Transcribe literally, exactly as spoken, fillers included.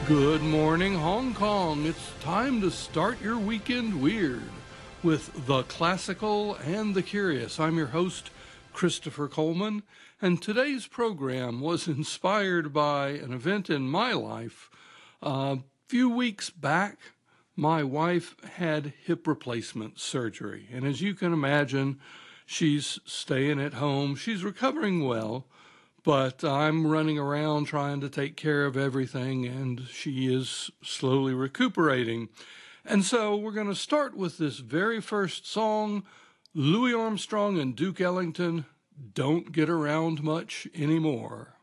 Good morning, Hong Kong. It's time to start your weekend weird with the classical and the curious. I'm your host, Christopher Coleman, and today's program was inspired by an event in my life. A few weeks back, my wife had hip replacement surgery, and as you can imagine, she's staying at home. She's recovering well, but I'm running around trying to take care of everything, and she is slowly recuperating. And so we're going to start with this very first song, Louis Armstrong and Duke Ellington, Don't Get Around Much Anymore.